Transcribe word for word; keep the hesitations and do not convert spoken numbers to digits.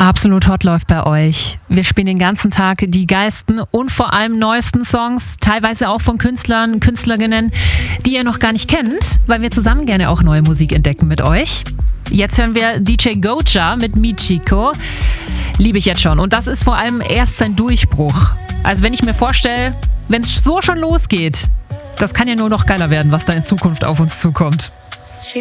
Absolut Hot läuft bei euch. Wir spielen den ganzen Tag die geilsten und vor allem neuesten Songs, teilweise auch von Künstlern, Künstlerinnen, die ihr noch gar nicht kennt, weil wir zusammen gerne auch neue Musik entdecken mit euch. Jetzt hören wir D J Goja mit Michiko. Liebe ich jetzt schon. Und das ist vor allem erst sein Durchbruch. Also wenn ich mir vorstelle, wenn es so schon losgeht, das kann ja nur noch geiler werden, was da in Zukunft auf uns zukommt.